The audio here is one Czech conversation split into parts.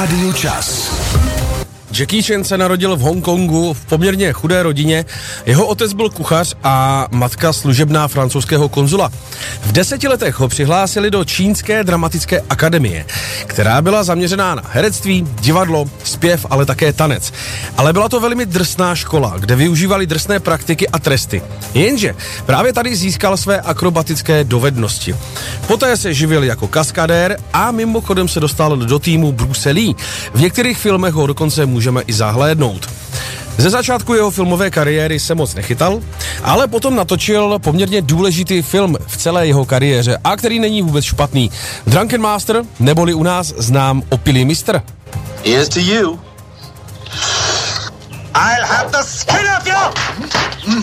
Rádio Čas. Jackie Chan se narodil v Hongkongu v poměrně chudé rodině. Jeho otec byl kuchař a matka služebná francouzského konzula. V 10 letech ho přihlásili do Čínské dramatické akademie, která byla zaměřená na herectví, divadlo, zpěv, ale také tanec. Ale byla to velmi drsná škola, kde využívali drsné praktiky a tresty. Jenže právě tady získal své akrobatické dovednosti. Poté se živil jako kaskadér a mimochodem se dostal do týmu Bruce Lee. V některých filmech ho dokonce můžeme i zahlédnout. Ze začátku jeho filmové kariéry se moc nechytal, ale potom natočil poměrně důležitý film v celé jeho kariéře a který není vůbec špatný. Drunken Master, neboli u nás znám Opilý mistr. Here's to you. I'll have the skin of you!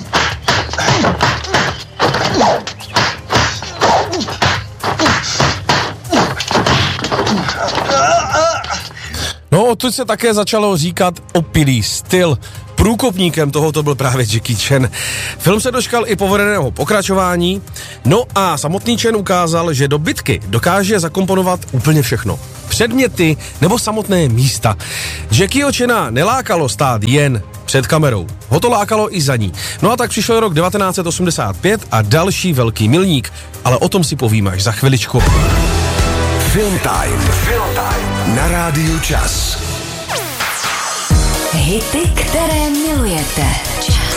No, odtud se také začalo říkat opilý styl. Průkopníkem tohoto byl právě Jackie Chan. Film se dočkal i povedeného pokračování, no a samotný Chan ukázal, že do bitky dokáže zakomponovat úplně všechno. Předměty nebo samotné místa. Jackieho Chana nelákalo stát jen před kamerou. Ho to lákalo i za ní. No a tak přišel rok 1985 a další velký milník, ale o tom si povíme až za chviličku. Film Time na Rádiu Čas. Hity, které milujete.